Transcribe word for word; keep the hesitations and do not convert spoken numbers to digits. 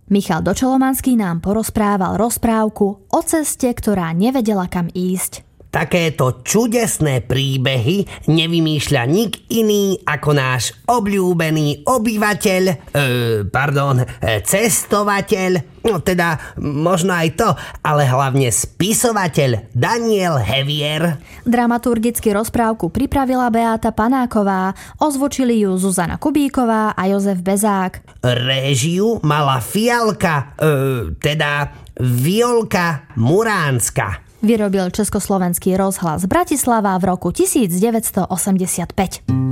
Michal Dočolomanský nám porozprával rozprávku o ceste, ktorá nevedela kam ísť. Takéto čudesné príbehy nevymýšľa nik iný ako náš obľúbený obyvateľ, e, pardon, cestovateľ, no teda možno aj to, ale hlavne spisovateľ Daniel Hevier. Dramaturgicky rozprávku pripravila Beáta Panáková, ozvučili ju Zuzana Kubíková a Jozef Bezák. Réžiu mala Fialka, e, teda Violka Muránska. Vyrobil Československý rozhlas Bratislava v roku devätnásť osemdesiatpäť.